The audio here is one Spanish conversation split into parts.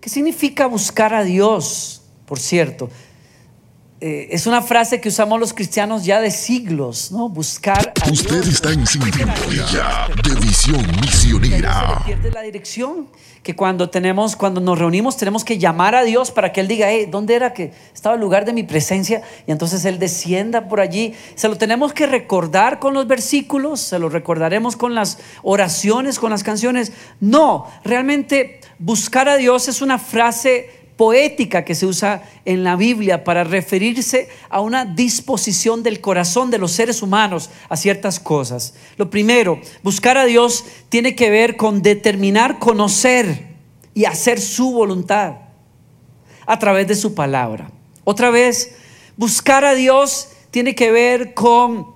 significa buscar a Dios? Por cierto, es una frase que usamos los cristianos ya de siglos, ¿no? Buscar a Dios. Usted está en sintonía de Visión Misionera. Se pierde la dirección, que cuando nos reunimos tenemos que llamar a Dios para que Él diga: ¿dónde era que estaba el lugar de mi presencia? Y entonces Él descienda por allí. Se lo tenemos que recordar con los versículos, se lo recordaremos con las oraciones, con las canciones. No, realmente buscar a Dios es una frase poética que se usa en la Biblia para referirse a una disposición del corazón de los seres humanos a ciertas cosas. Lo primero, buscar a Dios tiene que ver con determinar, conocer y hacer su voluntad a través de su palabra. Otra vez, buscar a Dios tiene que ver con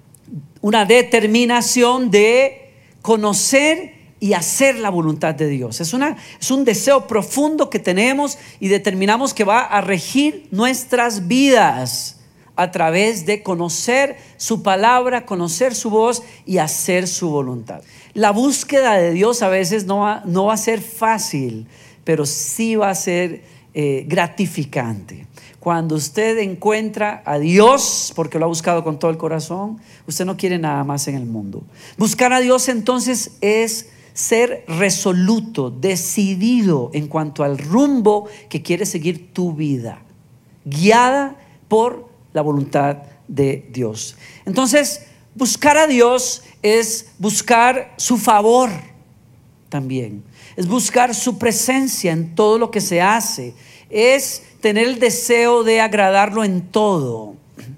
una determinación de conocer y hacer la voluntad de Dios. Es un deseo profundo que tenemos y determinamos que va a regir nuestras vidas a través de conocer su palabra, conocer su voz y hacer su voluntad. La búsqueda de Dios a veces no va a ser fácil, pero sí va a ser gratificante. Cuando usted encuentra a Dios, porque lo ha buscado con todo el corazón, usted no quiere nada más en el mundo. Buscar a Dios entonces es ser resoluto, decidido en cuanto al rumbo que quiere seguir tu vida, guiada por la voluntad de Dios. Entonces, buscar a Dios es buscar su favor también, es buscar su presencia en todo lo que se hace, es tener el deseo de agradarlo en todo.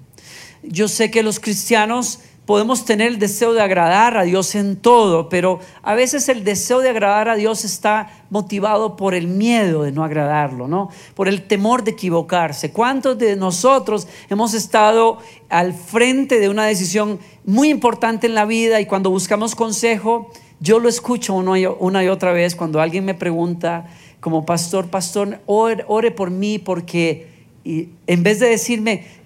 Yo sé que los cristianos podemos tener el deseo de agradar a Dios en todo, pero a veces el deseo de agradar a Dios está motivado por el miedo de no agradarlo, ¿no? Por el temor de equivocarse. ¿Cuántos de nosotros hemos estado al frente de una decisión muy importante en la vida y cuando buscamos consejo, yo lo escucho una y otra vez cuando alguien me pregunta como pastor, ore por mí porque, y en vez de decirme